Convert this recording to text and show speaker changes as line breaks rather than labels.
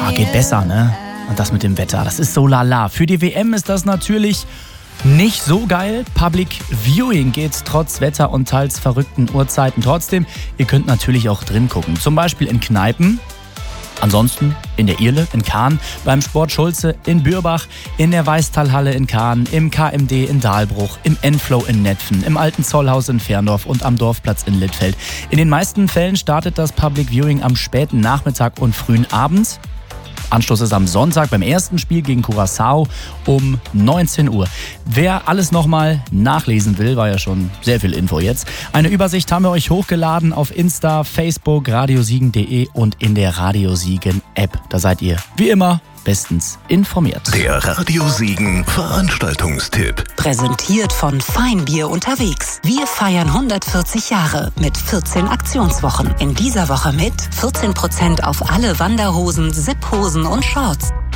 geht besser, ne? Und das mit dem Wetter, das ist so lala. Für die WM ist das natürlich nicht so geil. Public Viewing geht trotz Wetter und teils verrückten Uhrzeiten trotzdem. Ihr könnt natürlich auch drin gucken, zum Beispiel in Kneipen. Ansonsten in der Irle in Kahn, beim Sport Schulze in Bürbach, in der Weißtalhalle in Kahn, im KMD in Dahlbruch, im Enflow in Netphen, im Alten Zollhaus in Ferndorf und am Dorfplatz in Littfeld. In den meisten Fällen startet das Public Viewing am späten Nachmittag und frühen Abend. Anstoß ist am Sonntag beim ersten Spiel gegen Curaçao um 19 Uhr. Wer alles nochmal nachlesen will, war ja schon sehr viel Info jetzt. Eine Übersicht haben wir euch hochgeladen auf Insta, Facebook, radiosiegen.de und in der Radiosiegen App. Da seid ihr wie immer bestens informiert.
Der Radio Siegen Veranstaltungstipp.
Präsentiert von Feinbier unterwegs. Wir feiern 140 Jahre mit 14 Aktionswochen. In dieser Woche mit 14% auf alle Wanderhosen, Sipphosen und Shorts.